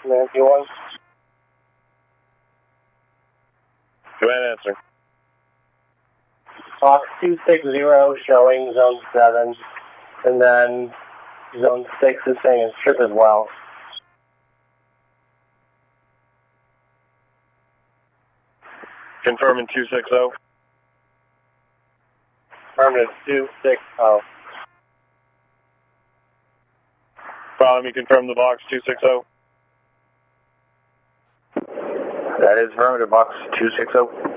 Nancy 1. Go ahead and answer. Fox 260 showing zone 7, and then zone 6 is saying it's trip as well. Confirming 260. Affirmative 260. Follow me, confirm the box 260. That is affirmative, box 260.